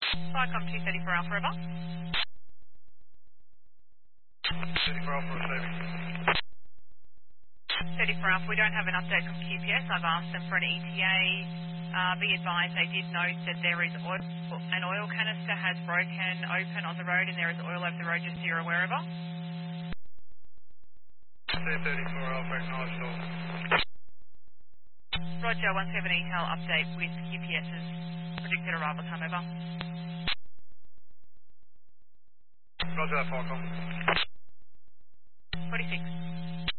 Cycom 234 Alpha River. 34 Alpha receiving. 34 Alpha, we don't have an update from QPS. I've asked them for an ETA. Be advised they did note that there is an oil canister has broken open on the road and there is oil over the road, just so you're aware of it. 34 Alpha acknowledged all. Roger, once we have an ETAL update with QPS's predicted arrival time, over. Roger that, Falcon. 46.